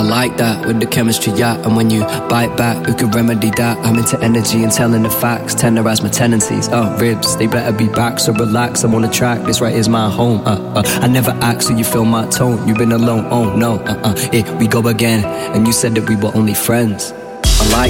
like that with the chemistry, yeah. And when you bite back, who could remedy that? I'm into energy and telling the facts, tenderize my tendencies. Ribs, they better be back, so relax. I'm on the track, this right is my home. I never ask, so you feel my tone. You've been alone, oh no. Here we go again, and you said that we were only friends. I like